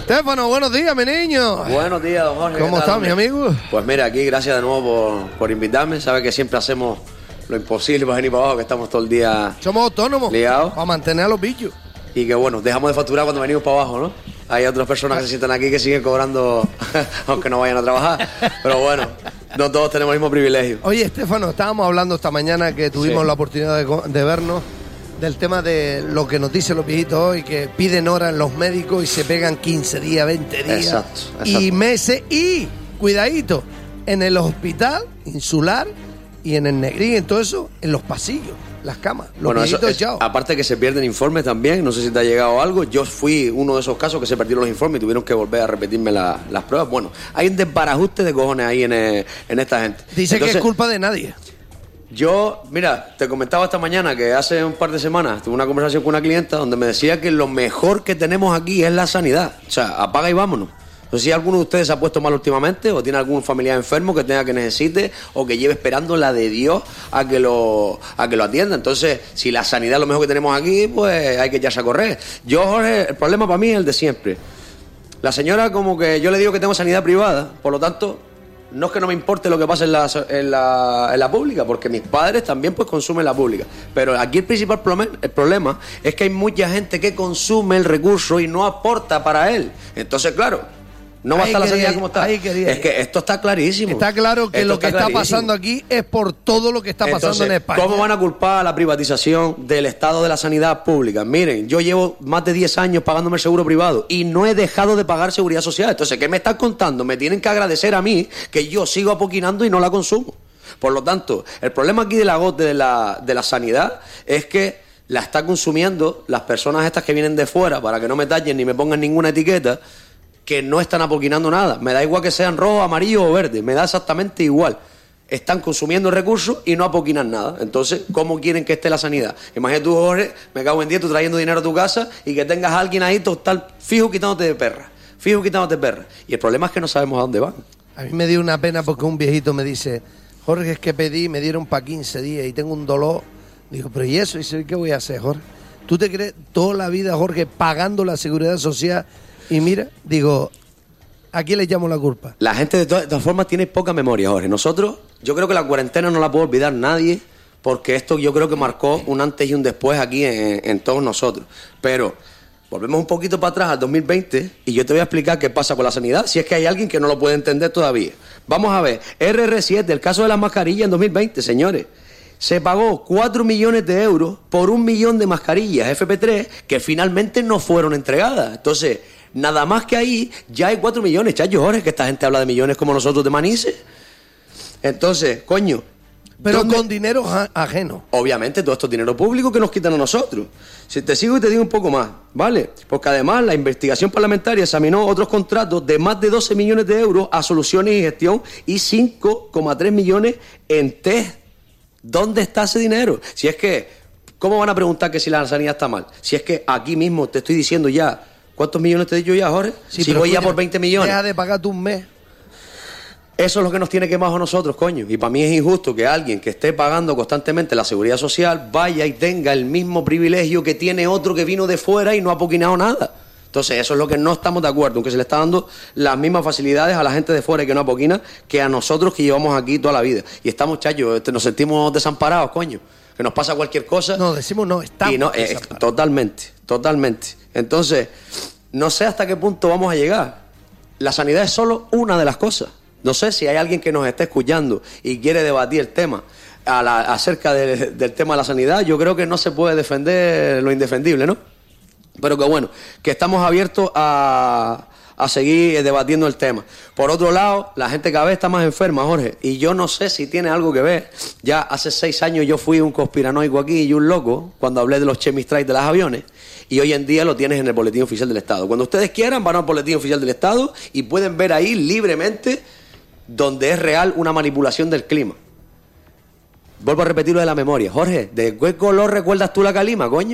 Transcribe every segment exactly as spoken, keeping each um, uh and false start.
Estéfano, buenos días, mi niño. Buenos días, don Jorge. ¿Cómo estás, mi amigo? Pues mira, aquí gracias de nuevo por, por invitarme. Sabes que siempre hacemos lo imposible para venir para abajo, que estamos todo el día Somos autónomos. liados. Para mantener a los bichos. Y que bueno, dejamos de facturar cuando venimos para abajo, ¿no? Hay otras personas que se sientan aquí que siguen cobrando aunque no vayan a trabajar. Pero bueno, no todos tenemos el mismo privilegio. Oye, Estéfano, estábamos hablando esta mañana que tuvimos Sí. la oportunidad de, co- de vernos del tema de lo que nos dicen los viejitos hoy, que piden horas en los médicos y se pegan quince días, veinte días. Exacto, Y exacto. meses. Y, cuidadito, en el hospital insular y en el Negrín, en todo eso, en los pasillos, las camas, los Bueno, eso viejitos es- echados. aparte que se pierden informes también, no sé si te ha llegado algo. Yo fui uno de esos casos que se perdieron los informes y tuvieron que volver a repetirme la- las pruebas. Bueno, hay un desbarajuste de cojones ahí en, eh, en esta gente. Dice que Entonces, es culpa de nadie. Yo, mira, te comentaba esta mañana que hace un par de semanas tuve una conversación con una clienta donde me decía que lo mejor que tenemos aquí es la sanidad. O sea, apaga y vámonos. No sé si alguno de ustedes se ha puesto mal últimamente o tiene algún familiar enfermo que tenga que necesite o que lleve esperando la de Dios a que lo a que lo atienda. Entonces, si la sanidad es lo mejor que tenemos aquí, pues hay que echarse a correr. Yo, Jorge, el problema para mí es el de siempre. La señora como que yo le digo que tengo sanidad privada, por lo tanto, no es que no me importe lo que pasa en la, en la, en la pública, porque mis padres también pues consumen la pública. Pero aquí el principal problema, el problema es que hay mucha gente que consume el recurso y no aporta para él. Entonces, claro, no va a Ahí estar la quería sanidad ir, como está. ahí quería Es ir. que esto está clarísimo. Está claro que Esto lo que está, clarísimo. pasando aquí es por todo lo que está pasando Entonces, en España. ¿cómo van a culpar a la privatización del estado de la sanidad pública? Miren, yo llevo más de diez años pagándome el seguro privado y no he dejado de pagar seguridad social. Entonces, ¿qué me están contando? Me tienen que agradecer a mí que yo sigo apoquinando y no la consumo. Por lo tanto, el problema aquí de la GOT de la, de la sanidad es que la está consumiendo las personas estas que vienen de fuera para que no me tallen ni me pongan ninguna etiqueta, que no están apoquinando nada. Me da igual que sean rojo, amarillo o verde, me da exactamente igual. Están consumiendo recursos y no apoquinan nada. Entonces, ¿cómo quieren que esté la sanidad? Imagínate tú, Jorge, me cago en diez, tú trayendo dinero a tu casa y que tengas a alguien ahí total fijo quitándote de perra. Fijo quitándote de perra. Y el problema es que no sabemos a dónde van. A mí me dio una pena porque un viejito me dice, Jorge, es que pedí, me dieron para quince días y tengo un dolor. Digo, pero ¿y eso? Y dice, ¿qué voy a hacer, Jorge? ¿Tú te crees toda la vida, Jorge, pagando la seguridad social? Y mira, digo, ¿a quién le llamo la culpa? La gente de todas, de todas formas tiene poca memoria, Jorge. Nosotros, yo creo que la cuarentena no la puede olvidar nadie, porque esto yo creo que marcó un antes y un después aquí en, en todos nosotros. Pero volvemos un poquito para atrás al dos mil veinte y yo te voy a explicar qué pasa con la sanidad, si es que hay alguien que no lo puede entender todavía. Vamos a ver, R R siete, el caso de las mascarillas en dos mil veinte, señores. Se pagó cuatro millones de euros por un millón de mascarillas F P tres que finalmente no fueron entregadas. Entonces, nada más que ahí ya hay cuatro millones, chacho, Jorge, que esta gente habla de millones como nosotros de Manises. Entonces, coño. Pero ¿dónde? con dinero a- ajeno. Obviamente, todo esto es dinero público que nos quitan a nosotros. Si te sigo y te digo un poco más, ¿vale? Porque además la investigación parlamentaria examinó otros contratos de más de doce millones de euros a soluciones y gestión y cinco coma tres millones en test. ¿Dónde está ese dinero? Si es que, ¿cómo van a preguntar que si la sanidad está mal? Si es que aquí mismo te estoy diciendo ya, ¿cuántos millones te he dicho ya, Jorge? Sí, si pero voy ya coño, por veinte millones. Deja de pagarte un mes. Eso es lo que nos tiene quemados a nosotros, coño. Y para mí es injusto que alguien que esté pagando constantemente la seguridad social vaya y tenga el mismo privilegio que tiene otro que vino de fuera y no ha apoquinado nada. Entonces, eso es lo que no estamos de acuerdo, aunque se le está dando las mismas facilidades a la gente de fuera y que no apoquina que a nosotros que llevamos aquí toda la vida. Y estamos, chayos, este, nos sentimos desamparados, coño. Que nos pasa cualquier cosa. No, decimos no, estamos Y no, eh, desamparados. totalmente, totalmente. Entonces, no sé hasta qué punto vamos a llegar. La sanidad es solo una de las cosas. No sé si hay alguien que nos esté escuchando y quiere debatir el tema a la- acerca de- del tema de la sanidad. Yo creo que no se puede defender lo indefendible, ¿no? Pero que bueno, que estamos abiertos a, a seguir debatiendo el tema. Por otro lado, la gente cada vez está más enferma, Jorge, y yo no sé si tiene algo que ver. Ya hace seis años yo fui un conspiranoico aquí y un loco cuando hablé de los chemistrikes de los aviones, y hoy en día lo tienes en el Boletín Oficial del Estado. Cuando ustedes quieran, van al Boletín Oficial del Estado y pueden ver ahí libremente donde es real una manipulación del clima. Vuelvo a repetir lo de la memoria. Jorge, ¿de qué color recuerdas tú la calima, coño?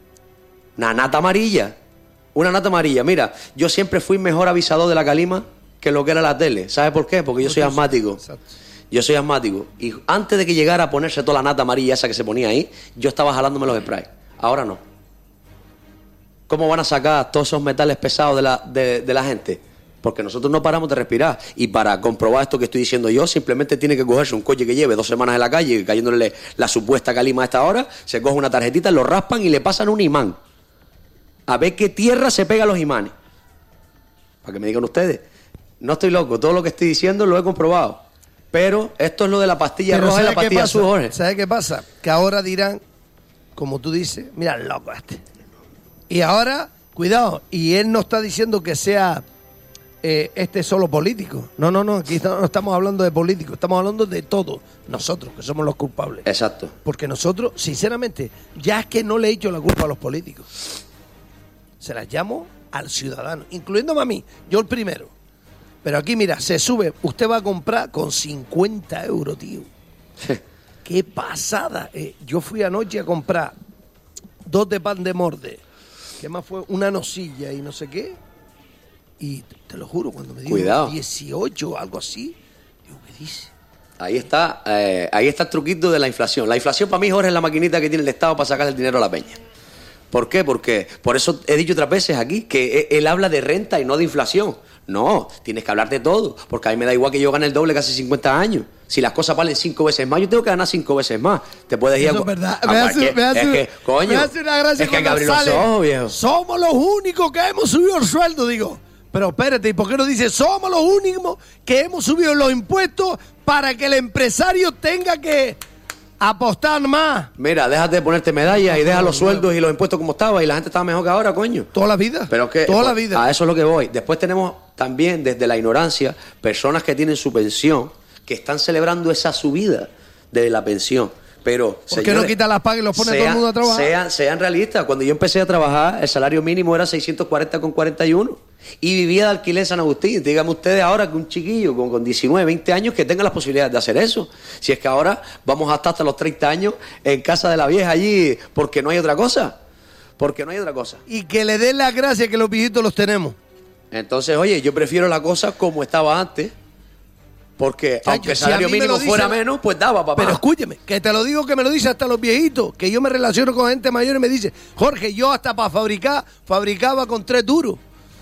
Una nata amarilla. Una nata amarilla. Mira, yo siempre fui mejor avisador de la calima que lo que era la tele. ¿Sabes por qué? Porque yo soy asmático. Exacto. Yo soy asmático. Y antes de que llegara a ponerse toda la nata amarilla esa que se ponía ahí, yo estaba jalándome los sprays. Ahora no. ¿Cómo van a sacar todos esos metales pesados de la, de, de la gente? Porque nosotros no paramos de respirar. Y para comprobar esto que estoy diciendo yo, simplemente tiene que cogerse un coche que lleve dos semanas en la calle, cayéndole la supuesta calima a esta hora, se coge una tarjetita, lo raspan y le pasan un imán. A ver qué tierra se pega a los imanes. Para que me digan ustedes. No estoy loco, todo lo que estoy diciendo lo he comprobado. Pero esto es lo de la pastilla Pero roja y la ¿sabe qué pastilla pasa? azul, Jorge. ¿Sabes qué pasa? Que ahora dirán, como tú dices, mira, loco este. Y ahora, cuidado, y él no está diciendo que sea eh, este solo político. No, no, no, aquí no estamos hablando de políticos, estamos hablando de todos nosotros, que somos los culpables. Exacto. Porque nosotros, sinceramente, ya es que no le he hecho la culpa a los políticos. Se las llamo al ciudadano, incluyéndome a mí, yo el primero. Pero aquí, mira, se sube, usted va a comprar con cincuenta euros, tío. ¡Qué pasada! Eh, yo fui anoche a comprar dos de pan de morde, que más fue una nocilla y no sé qué. Y te lo juro, cuando me dio Cuidado. dieciocho o algo así, digo, ¿qué dice? Ahí está, eh, ahí está el truquito de la inflación. La inflación para mí, Jorge, es la maquinita que tiene el Estado para sacar el dinero a la peña. ¿Por qué? Porque, por eso he dicho otras veces aquí, que él habla de renta y no de inflación. No, tienes que hablar de todo, porque a mí me da igual que yo gane el doble casi cincuenta años. Si las cosas valen cinco veces más, yo tengo que ganar cinco veces más. Te puedes ir Eso a... es verdad. a Me hace, cualquier- me hace- es que, coño, me hace una gracia es que hay que cuando abrir los sale, ojos, viejo. somos los únicos que hemos subido el sueldo, digo. Pero espérate, ¿y por qué no dice somos los únicos que hemos subido los impuestos para que el empresario tenga que apostar más? Mira, déjate de ponerte medallas y deja los sueldos y los impuestos como estaba y la gente estaba mejor que ahora, coño. Toda la vida. Pero es que Toda la pues, vida. a eso es lo que voy. Después tenemos también, desde la ignorancia, personas que tienen su pensión, que están celebrando esa subida de la pensión. Pero, ¿Por qué no quitan las pagas y los pone todo el mundo a trabajar? Sean, sean realistas. Cuando yo empecé a trabajar, el salario mínimo era seiscientos cuarenta con cuarenta y uno. Y vivía de alquiler en San Agustín. Díganme ustedes ahora que un chiquillo con, con diecinueve, veinte años que tenga las posibilidades de hacer eso. Si es que ahora vamos hasta, hasta los treinta años en casa de la vieja allí porque no hay otra cosa. Porque no hay otra cosa. Y que le den las gracias que los viejitos los tenemos. Entonces, oye, yo prefiero la cosa como estaba antes. Porque Chacho, aunque el si a salario mí me mínimo lo dice fuera la- menos, pues daba, papá. Pero escúcheme, que te lo digo que me lo dice hasta los viejitos, que yo me relaciono con gente mayor y me dice, Jorge, yo hasta para fabricar, fabricaba con tres duros.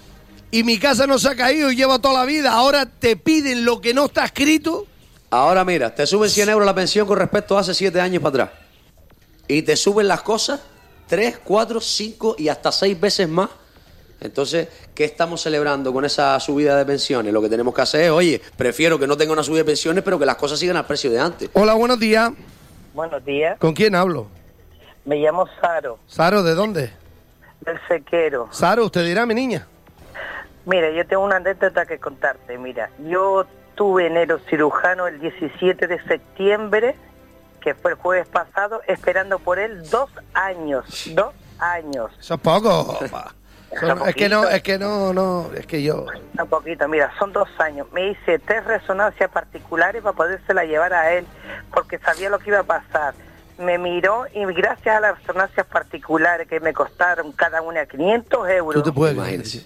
Y mi casa no se ha caído y lleva toda la vida. Ahora te piden lo que no está escrito. Ahora mira, te suben cien euros la pensión con respecto a hace siete años para atrás. Y te suben las cosas tres, cuatro, cinco y hasta seis veces más. Entonces, ¿qué estamos celebrando con esa subida de pensiones? Lo que tenemos que hacer es, oye, prefiero que no tenga una subida de pensiones, pero que las cosas sigan al precio de antes. Hola, buenos días. Buenos días, ¿Con quién hablo? me llamo Saro, Saro, ¿de dónde? del Sequero. Saro, usted dirá, mi niña. Mira, yo tengo una anécdota que contarte. Mira, yo tuve neurocirujano el diecisiete de septiembre, que fue el jueves pasado, esperando por él dos años, dos años. Eso es poco. pa. Son- es que no, es que no, no, es que yo... Un poquito, mira, son dos años. Me hice tres resonancias particulares para podérsela llevar a él, porque sabía lo que iba a pasar. Me miró y gracias a las resonancias particulares que me costaron cada una quinientos euros, Tú te puedes Imagínese.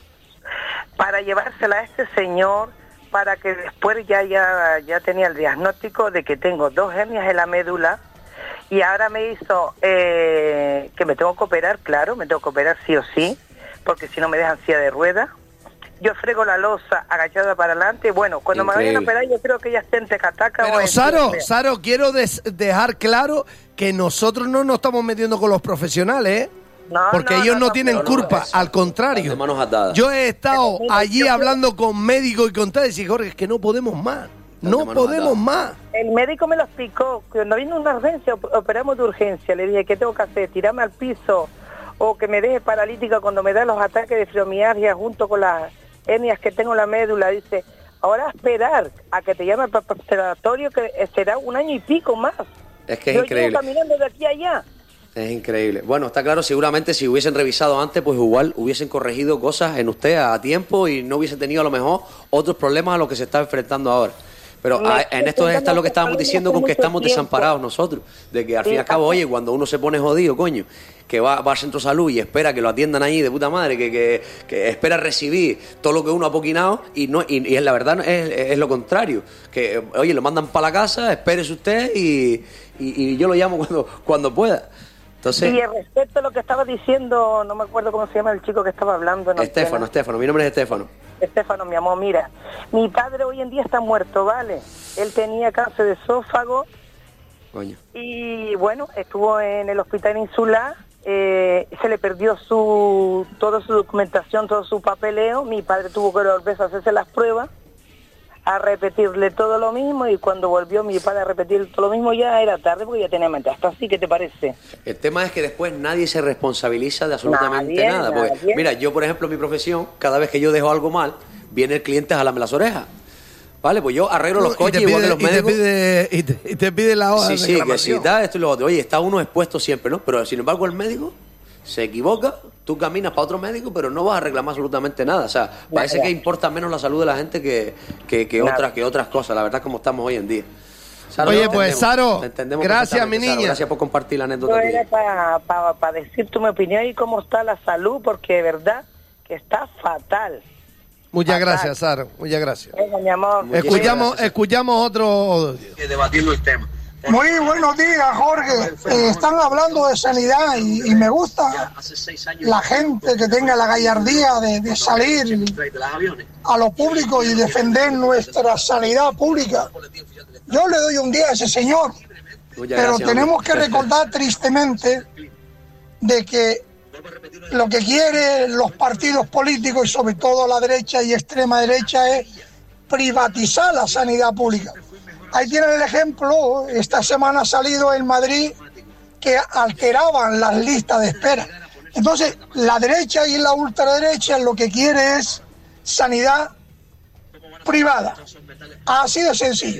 para llevársela a este señor, para que después ya, ya, ya tenía el diagnóstico de que tengo dos hernias en la médula, y ahora me hizo eh, que me tengo que operar, claro, me tengo que operar sí o sí, porque si no me dejan silla de ruedas. Yo frego la losa agachada para adelante. Bueno, cuando Increíble. me vayan a operar yo creo que ya esté en Tecataca. o Pero en Saro, Chile. Saro, quiero des- dejar claro que nosotros no nos estamos metiendo con los profesionales, ¿eh? No, Porque no, ellos no, no, no, tienen pero no, culpa, eso. al contrario. Están de manos atadas. Yo he estado Mira, allí yo- hablando con médicos y con tal, y decir, Jorge, es que no podemos más. de No manos podemos atadas. más. El médico me lo explicó. Cuando vino una urgencia, op- operamos de urgencia. Le dije, ¿qué tengo que hacer? ¿Tirarme al piso o que me deje paralítica cuando me da los ataques de fibromialgia junto con las hernias que tengo en la médula? Dice, ahora esperar a que te llame el preparatorio, que será un año y pico más. Es que es Yo increíble. llevo caminando de aquí a allá. Es increíble. Bueno, está claro, seguramente si hubiesen revisado antes, pues igual hubiesen corregido cosas en usted a tiempo y no hubiesen tenido a lo mejor otros problemas a los que se está enfrentando ahora. Pero Me a- estoy en esto está intentando lo que estábamos hacer diciendo con que mucho estamos tiempo. desamparados nosotros. De que al fin y Sí, al cabo, ajá. oye, cuando uno se pone jodido, coño, que va, va al centro de salud y espera que lo atiendan ahí de puta madre, que, que, que espera recibir todo lo que uno ha poquinado y no y, y es la verdad es, es lo contrario. Que, oye, lo mandan para la casa, espérese usted y, y, y yo lo llamo cuando, cuando pueda. Entonces, y respecto a lo que estaba diciendo, no me acuerdo cómo se llama el chico que estaba hablando. No Estefano, Estefano, mi nombre es Estefano. Estefano, mi amor, mira, mi padre hoy en día está muerto, ¿vale? Él tenía cáncer de esófago. Coño. Y bueno, estuvo en el hospital insular, eh, se le perdió su toda su documentación, todo su papeleo. Mi padre tuvo que volver a hacerse las pruebas, a repetirle todo lo mismo, y cuando volvió mi padre a repetir todo lo mismo ya era tarde porque ya tenía metástasis. ¿Así? ¿Qué te parece? El tema es que después nadie se responsabiliza de absolutamente Nadie, nada. Porque, nadie. mira, yo por ejemplo en mi profesión, cada vez que yo dejo algo mal, viene el cliente a jalarme las orejas. Vale, pues yo arreglo los coches igual que los médicos. Y te pide, y te, y te pide la hoja Sí, de sí, que reclamación. si da esto y lo otro. Oye, está uno expuesto siempre, ¿no? Pero sin embargo el médico se equivoca, tú caminas para otro médico, pero no vas a reclamar absolutamente nada. O sea, parece ya. que importa menos la salud de la gente que, que, que otras que otras cosas. La verdad, como estamos hoy en día. Saro, Oye, te pues, entendemos, Saro, te entendemos gracias, mi perfectamente, Saro. niña. Gracias por compartir la anécdota Yo tuya. era para pa, pa decir tu mi opinión y cómo está la salud, porque de verdad que está fatal. Muchas Fatal. gracias, Saro. Muchas gracias. Venga, mi amor. Muchas Escuchamos, gracias. escuchamos otro. Debatiendo el tema. Muy buenos días, Jorge. Eh, están hablando de sanidad y, y me gusta la gente que tenga la gallardía de, de salir a lo público y defender nuestra sanidad pública. Yo le doy un día a ese señor, Muchas pero gracias, tenemos hombre. que recordar tristemente de que lo que quieren los partidos políticos y sobre todo la derecha y extrema derecha es privatizar la sanidad pública. Ahí tienen el ejemplo, esta semana ha salido en Madrid que alteraban las listas de espera. Entonces, la derecha y la ultraderecha lo que quiere es sanidad privada. Así de sencillo.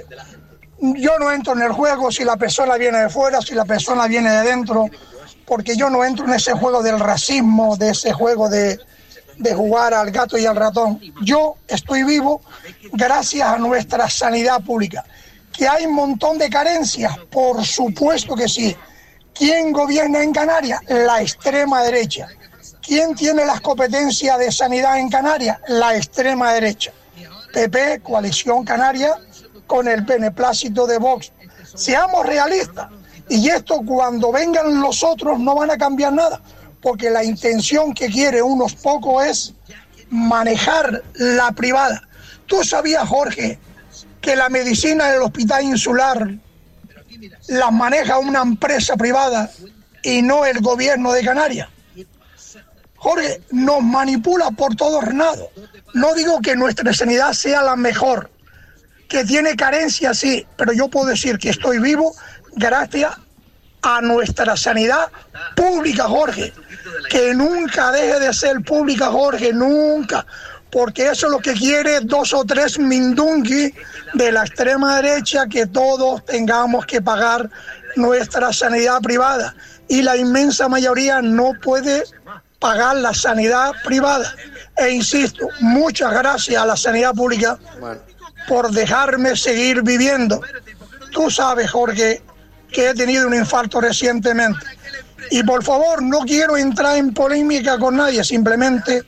Yo no entro en el juego si la persona viene de fuera, si la persona viene de dentro, porque yo no entro en ese juego del racismo, de ese juego de, de jugar al gato y al ratón. Yo estoy vivo gracias a nuestra sanidad pública. ¿Que hay un montón de carencias? Por supuesto que sí. ¿Quién gobierna en Canarias? La extrema derecha. ¿Quién tiene las competencias de sanidad en Canarias? La extrema derecha. P P, Coalición Canaria, con el beneplácito de Vox. Seamos realistas. Y esto, cuando vengan los otros, no van a cambiar nada. Porque la intención que quiere unos pocos es manejar la privada. ¿Tú sabías, Jorge, que la medicina del hospital insular la maneja una empresa privada y no el gobierno de Canarias? Jorge, nos manipula por todos lados. No digo que nuestra sanidad sea la mejor, que tiene carencias, sí, pero yo puedo decir que estoy vivo gracias a nuestra sanidad pública, Jorge. Que nunca deje de ser pública, Jorge, nunca. Porque eso es lo que quiere dos o tres mindungui de la extrema derecha, que todos tengamos que pagar nuestra sanidad privada. Y la inmensa mayoría no puede pagar la sanidad privada. E insisto, muchas gracias a la sanidad pública por dejarme seguir viviendo. Tú sabes, Jorge, que he tenido un infarto recientemente. Y por favor, no quiero entrar en polémica con nadie, simplemente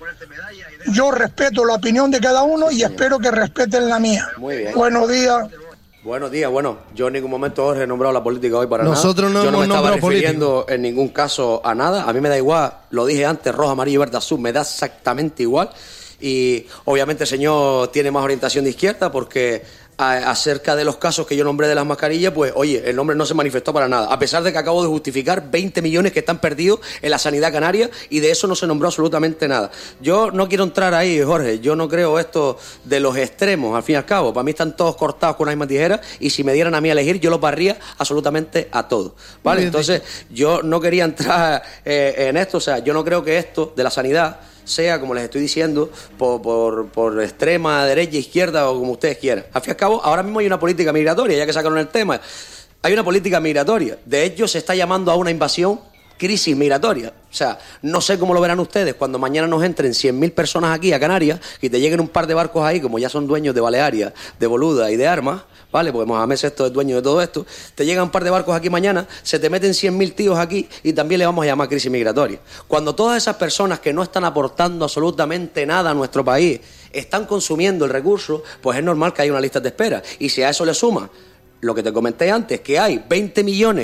yo respeto la opinión de cada uno y espero que respeten la mía. Muy bien. Buenos días. Buenos días, bueno, yo en ningún momento, Jorge, he nombrado la política hoy para Nosotros nada. no Yo no me hemos estaba nombrado refiriendo en ningún caso a nada. A mí me da igual, lo dije antes, rojo, amarillo, verde, azul, me da exactamente igual. Y obviamente el señor tiene más orientación de izquierda porque a, acerca de los casos que yo nombré de las mascarillas, pues oye, el hombre no se manifestó para nada, a pesar de que acabo de justificar veinte millones que están perdidos en la sanidad canaria y de eso no se nombró absolutamente nada. Yo no quiero entrar ahí, Jorge, yo no creo esto de los extremos, al fin y al cabo, para mí están todos cortados con una misma tijera y si me dieran a mí a elegir yo los barría absolutamente a todos, ¿vale? Entonces yo no quería entrar eh, en esto, o sea, yo no creo que esto de la sanidad sea, como les estoy diciendo, por, por, por extrema, derecha, izquierda o como ustedes quieran. Al fin y al cabo, ahora mismo hay una política migratoria, ya que sacaron el tema. Hay una política migratoria. De hecho, se está llamando a una invasión crisis migratoria. O sea, no sé cómo lo verán ustedes cuando mañana nos entren cien mil personas aquí a Canarias y te lleguen un par de barcos ahí, como ya son dueños de Balearia, de Boluda y de Armas, ¿vale? Porque Mohamed sexto es dueño de todo esto. Te llegan un par de barcos aquí mañana, se te meten cien mil tíos aquí y también le vamos a llamar crisis migratoria. Cuando todas esas personas que no están aportando absolutamente nada a nuestro país están consumiendo el recurso, pues es normal que haya una lista de espera. Y si a eso le suma lo que te comenté antes, que hay veinte millones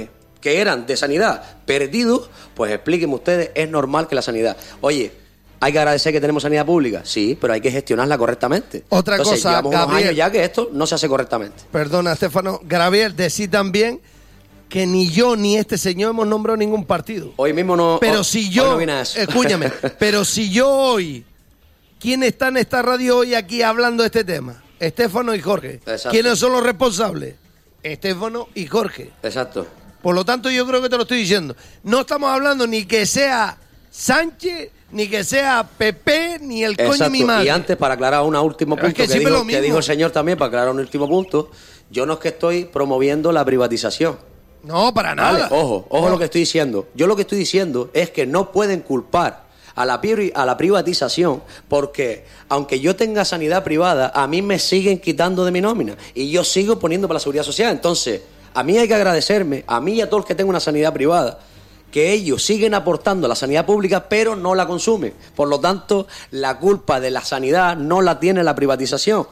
que eran de sanidad perdidos, pues explíquenme ustedes, es normal que la sanidad... Oye, ¿hay que agradecer que tenemos sanidad pública? Sí, pero hay que gestionarla correctamente. Otra Entonces, cosa, llevamos unos Gabriel, años ya que esto no se hace correctamente. Perdona, Estefano. Gabriel, decí también que ni yo ni este señor hemos nombrado ningún partido. Hoy mismo no... Pero hoy, si yo... hoy no viene a eso. Escúchame, pero si yo hoy... ¿Quién está en esta radio hoy aquí hablando de este tema? Estefano y Jorge. Exacto. ¿Quiénes son los responsables? Estefano y Jorge. Exacto. Por lo tanto, yo creo que te lo estoy diciendo. No estamos hablando ni que sea Sánchez, ni que sea Pepe, ni el coño de mi madre. Y antes, para aclarar un último punto es que que, siempre dijo, lo mismo. que dijo el señor también, para aclarar un último punto, yo no es que estoy promoviendo la privatización. No, para nada. Vale, ojo, ojo no. lo que estoy diciendo. Yo lo que estoy diciendo es que no pueden culpar a la, a la privatización porque, aunque yo tenga sanidad privada, a mí me siguen quitando de mi nómina y yo sigo poniendo para la seguridad social. Entonces, a mí hay que agradecerme, a mí y a todos los que tengan una sanidad privada, que ellos siguen aportando a la sanidad pública, pero no la consumen. Por lo tanto, la culpa de la sanidad no la tiene la privatización.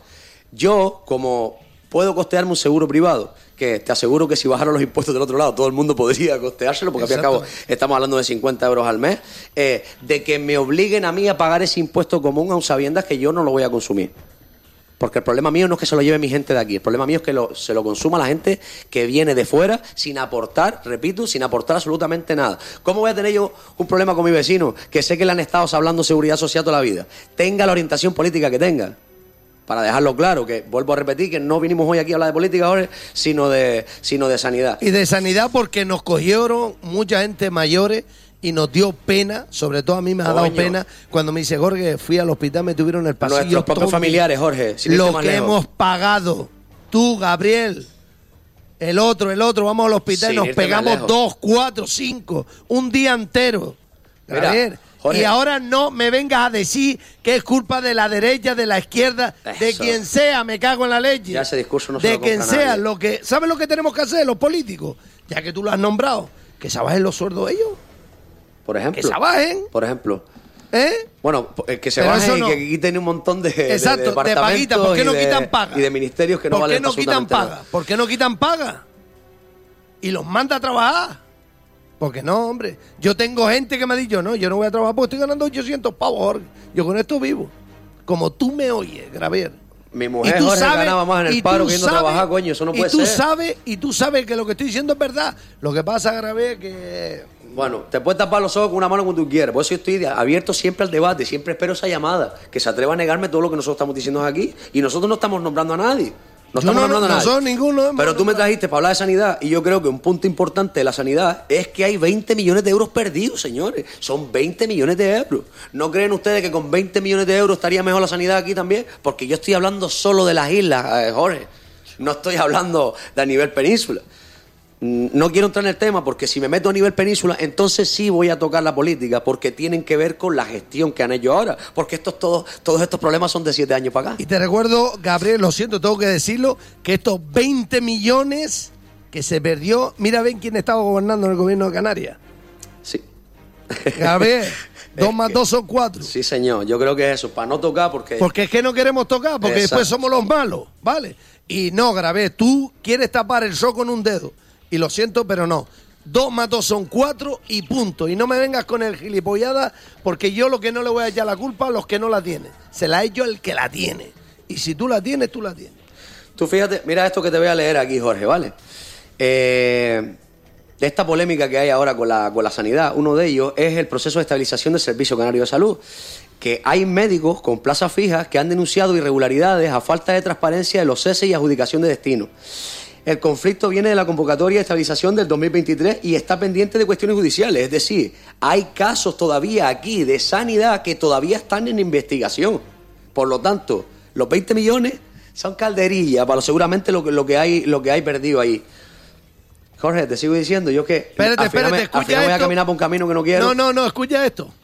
Yo, como puedo costearme un seguro privado, que te aseguro que si bajaron los impuestos del otro lado, todo el mundo podría costeárselo, porque al fin y al cabo estamos hablando de cincuenta euros al mes, eh, de que me obliguen a mí a pagar ese impuesto común, aun sabiendas que yo no lo voy a consumir. Porque el problema mío no es que se lo lleve mi gente de aquí, el problema mío es que lo, se lo consuma la gente que viene de fuera sin aportar, repito, sin aportar absolutamente nada. ¿Cómo voy a tener yo un problema con mi vecino que sé que le han estado hablando seguridad social toda la vida? Tenga la orientación política que tenga. Para dejarlo claro, que vuelvo a repetir que no vinimos hoy aquí a hablar de política ahora, sino de, sino de sanidad. Y de sanidad porque nos cogieron mucha gente mayores y nos dio pena, sobre todo a mí me ha Coño. dado pena cuando me dice Jorge, fui al hospital, me tuvieron en el pasillo. Nuestros propios familiares, Jorge, sin irte lo más que lejos. hemos pagado, tú, Gabriel, el otro, el otro, vamos al hospital Sin y nos irte más pegamos lejos. dos, cuatro, cinco, un día entero. Mira, Gabriel. Jorge. Y ahora no me vengas a decir que es culpa de la derecha, de la izquierda, de Eso. quien sea, me cago en la leche. Ya ese discurso no se de lo compra quien sea, nadie. lo que, ¿sabes lo que tenemos que hacer los políticos? Ya que tú lo has nombrado, que se bajen los sueldos ellos, Por ejemplo. que se bajen, Por ejemplo. ¿eh? Bueno, eh, que se Pero bajen eso y no. que quiten un montón de, de- Exacto, de de departamentos paguita, ¿por qué no y de- quitan paga? y de ministerios que no ¿Por qué valen no quitan absolutamente paga? nada. ¿Por qué no quitan paga? Y los manda a trabajar. Porque no, hombre. Yo tengo gente que me ha dicho, no, yo no voy a trabajar porque estoy ganando ochocientos pavos, Jorge. Yo con esto vivo. Como tú me oyes, Gravier. Mi mujer, Jorge, ganaba más en el paro que yendo a trabajar, coño, eso no puede y tú ser. Sabes, y tú sabes que lo que estoy diciendo es verdad. Lo que pasa, Gravier, que... Bueno, te puedes tapar los ojos con una mano cuando tú quieras. Por eso yo estoy abierto siempre al debate, siempre espero esa llamada, que se atreva a negarme todo lo que nosotros estamos diciendo aquí. Y nosotros no estamos nombrando a nadie. No Yo estamos no, nombrando no, a nadie. nosotros ninguno hemos Pero tú me nombrado. trajiste para hablar de sanidad y yo creo que un punto importante de la sanidad es que hay veinte millones de euros perdidos, señores. Son veinte millones de euros. ¿No creen ustedes que con veinte millones de euros estaría mejor la sanidad aquí también? Porque yo estoy hablando solo de las islas, eh, Jorge. No estoy hablando de a nivel península. No quiero entrar en el tema porque si me meto a nivel península, entonces sí voy a tocar la política porque tienen que ver con la gestión que han hecho ahora. Porque estos todos, todos estos problemas son de siete años para acá. Y te recuerdo, Gabriel, lo siento, tengo que decirlo, que estos veinte millones que se perdió, mira, ven quién estaba gobernando en el gobierno de Canarias. Sí. Gabriel, dos más dos son cuatro. Sí, señor. Yo creo que es eso. Para no tocar porque... Porque es que no queremos tocar, porque Exacto. después somos los malos, ¿vale? Y no, Gabriel, tú quieres tapar el sol con un dedo. Y lo siento, pero no. Dos más dos son cuatro y punto. Y no me vengas con el gilipollada, porque yo lo que no le voy a echar la culpa a los que no la tienen. Se la he hecho el que la tiene. Y si tú la tienes, tú la tienes. Tú fíjate, mira esto que te voy a leer aquí, Jorge, ¿vale? Eh, de esta polémica que hay ahora con la, con la sanidad, uno de ellos es el proceso de estabilización del Servicio Canario de Salud, que hay médicos con plazas fijas que han denunciado irregularidades a falta de transparencia de los ceses y adjudicación de destino. El conflicto viene de la convocatoria de estabilización del dos mil veintitrés y está pendiente de cuestiones judiciales. Es decir, hay casos todavía aquí de sanidad que todavía están en investigación. Por lo tanto, los veinte millones son calderillas para lo, seguramente lo que, lo, que hay, lo que hay perdido ahí. Jorge, te sigo diciendo, yo que Espérate, al final, espérate, me, escucha al final voy a esto. caminar por un camino que no quiero. No, no, no, escucha esto.